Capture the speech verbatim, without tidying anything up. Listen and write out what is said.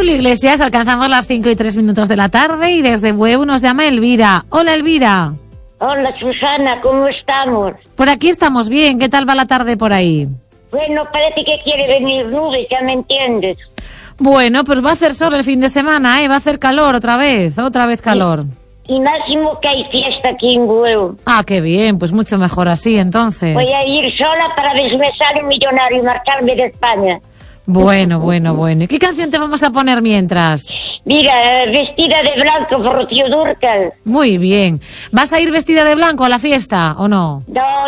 Julio Iglesias, alcanzamos las cinco y tres minutos de la tarde y desde Bueu nos llama Elvira. Hola, Elvira. Hola, Susana, ¿cómo estamos? Por aquí estamos bien, ¿qué tal va la tarde por ahí? Bueno, parece que quiere venir nubes, ya me entiendes. Bueno, pues va a hacer sol el fin de semana, ¿eh? Va a hacer calor otra vez, otra vez calor. Y, y máximo que hay fiesta aquí en Bueu. Ah, qué bien, pues mucho mejor así, entonces. Voy a ir sola para desmesar un millonario y marcharme de España. Bueno, bueno, bueno. ¿Y qué canción te vamos a poner mientras? Mira, vestida de blanco por Rocío Dúrcal. Muy bien. ¿Vas a ir vestida de blanco a la fiesta o no? No,